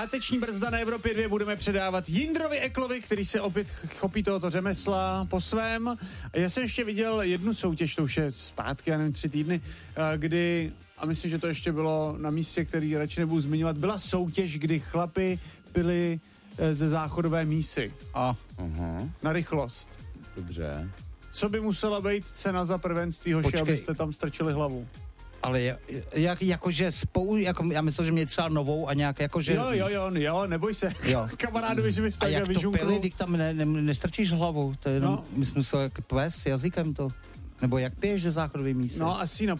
Páteční brzda na Evropě 2 budeme předávat Jindrovi Eklovi, který se opět chopí tohoto řemesla po svém. Já jsem ještě viděl jednu soutěž, to už je zpátky, já nevím, 3 týdny, kdy, a myslím, že to ještě bylo na místě, který radši nebudu zmiňovat, byla soutěž, kdy chlapi pili ze záchodové mísy. Na rychlost. Dobře. Co by musela být cena za prvenství, hoši, abyste tam strčili hlavu? Ale jakože já myslím, že mě třeba novou a nějak jakože... Jo, neboj se. Kamarádovi, že bys tak vyžunknul. A jak to pili, když tam nestrčíš hlavu? To je jenom, my jsme museli jak ples jazykem to. Nebo jak piješ ze záchodový místo? No asi